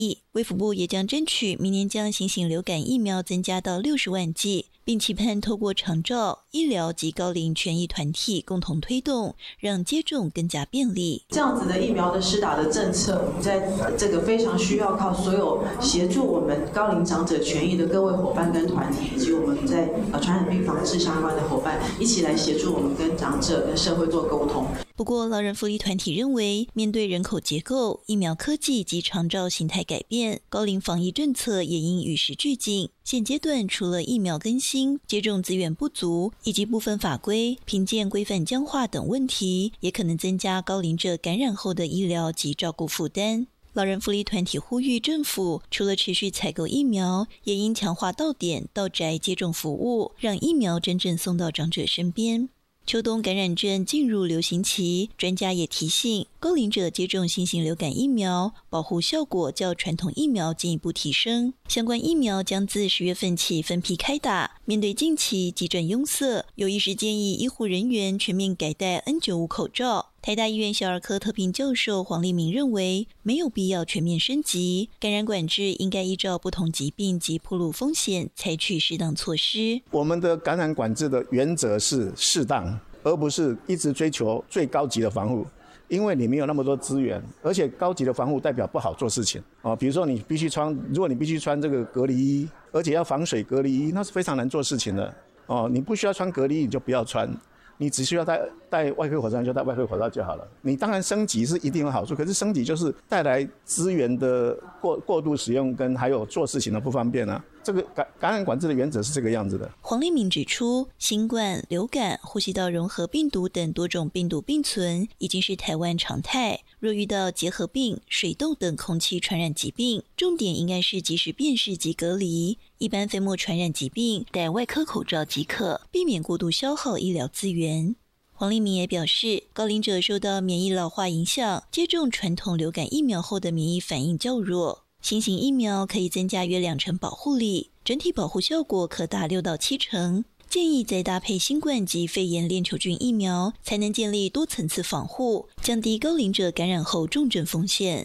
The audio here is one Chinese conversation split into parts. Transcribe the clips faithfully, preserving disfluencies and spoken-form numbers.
卫福部也将争取明年将新型流感疫苗增加到六十万剂，并期盼透过长照、医疗及高龄权益团体共同推动，让接种更加便利。 这样子的疫苗的施打的政策，我们在这个非常需要靠所有协助我们高龄长者权益的各位伙伴跟团体，以及我们在呃传染病防治相关的伙伴，一起来协助我们跟长者跟社会做沟通。 不过，老人福利团体认为，面对人口结构、疫苗科技及长照形态改变，高龄防疫政策也应与时俱进。现阶段除了疫苗更新、接种资源不足以及部分法规、评鉴规范僵化等问题，也可能增加高龄者感染后的医疗及照顾负担。老人福利团体呼吁政府除了持续采购疫苗，也应强化到点到宅接种服务，让疫苗真正送到长者身边。秋冬感染症进入流行期，专家也提醒，高龄者接种新型流感疫苗，保护效果较传统疫苗进一步提升。相关疫苗将自十月份起分批开打。面对近期急诊拥塞，有医师建议医护人员全面改戴 N 九十五 口罩。台大医院小儿科特聘教授黄立明认为，没有必要全面升级，感染管制应该依照不同疾病及暴露风险采取适当措施。 我们的感染管制的原则是适当，而不是一直追求最高级的防护，因为你没有那么多资源，而且高级的防护代表不好做事情哦。比如说你必须穿，如果你必须穿这个隔离衣，而且要防水隔离衣，那是非常难做事情的哦。你不需要穿隔离衣，你就不要穿。你只需要戴戴外科口罩就戴外科口罩就好了。你当然升级是一定有好处，可是升级就是带来资源的过过度使用跟还有做事情的不方便啊。这个感感染管制的原则是这个样子的。 黄立明指出，新冠、流感、呼吸道融合病毒等多种病毒并存已经是台湾常态。若遇到结核病、水痘等空气传染疾病，重点应该是及时辨识及隔离。一般飞沫传染疾病，戴外科口罩即可，避免过度消耗医疗资源。黄立明也表示，高龄者受到免疫老化影响，接种传统流感疫苗后的免疫反应较弱。新型疫苗可以增加约两成保护力，整体保护效果可达六到七成。建议再搭配新冠及肺炎链球菌疫苗，才能建立多层次防护，降低高龄者感染后重症风险。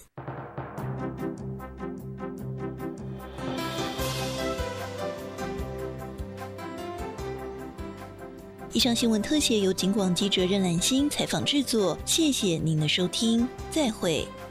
以上新闻特写由警广记者任兰心采访制作，谢谢您的收听，再会。